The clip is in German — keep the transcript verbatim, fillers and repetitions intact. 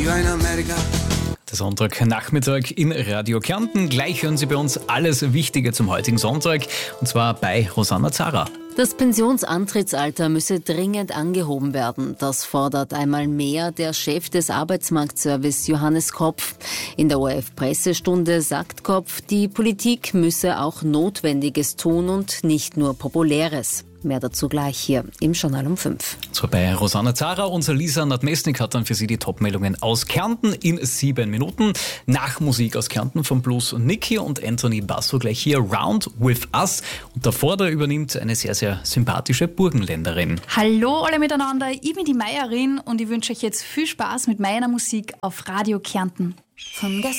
Viva in America. Der Sonntagnachmittag in Radio Kärnten. Gleich hören Sie bei uns alles Wichtige zum heutigen Sonntag, und zwar bei Rosanna Zara. Das Pensionsantrittsalter müsse dringend angehoben werden. Das fordert einmal mehr der Chef des Arbeitsmarktservice Johannes Kopf. In der O R F-Pressestunde sagt Kopf, die Politik müsse auch Notwendiges tun und nicht nur Populäres. Mehr dazu gleich hier im Journal um fünf. So bei Rosanna Zara. Unser Lisa Nadmesnik hat dann für Sie die Top-Meldungen aus Kärnten in sieben Minuten. Nach Musik aus Kärnten von Blues und Niki und Anthony Basso gleich hier Round with Us. Und davor, da übernimmt eine sehr, sehr sympathische Burgenländerin. Hallo alle miteinander, ich bin die Meierin und ich wünsche euch jetzt viel Spaß mit meiner Musik auf Radio Kärnten. Von